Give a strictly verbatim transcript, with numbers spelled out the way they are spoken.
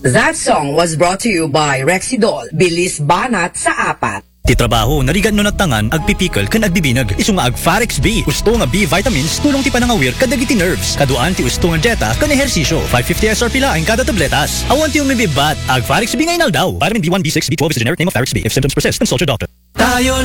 That song was brought to you by Rexidol, bilis banat sa apat. Ti trabaho, narigan no natangan, agpipikal kan agbibinag. Isu nga ag Farex B. Usto nga B vitamins, tulong ti panangawir kadagiti nerves. Kaduan ti usto nga jeta, kan ehersisyo. five fifty S R P laing kada tabletas. Awan ti umibibat, ag Farex B nga inal daw. Vitamin B one, B six, B twelve is the generic name of Farex B. If symptoms persist, consult your doctor. Tayo